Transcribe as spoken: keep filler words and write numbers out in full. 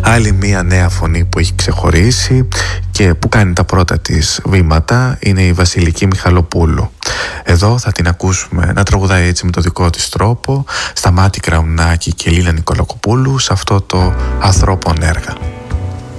Άλλη μία νέα φωνή που έχει ξεχωρίσει και που κάνει τα πρώτα της βήματα είναι η Βασιλική Μιχαλοπούλου. Εδώ θα την ακούσουμε να τραγουδάει έτσι με το δικό της τρόπο, Σταμάτη Κραουνάκη και Λίλα Νικολακοπούλου, σε αυτό το ανθρώπων έργα.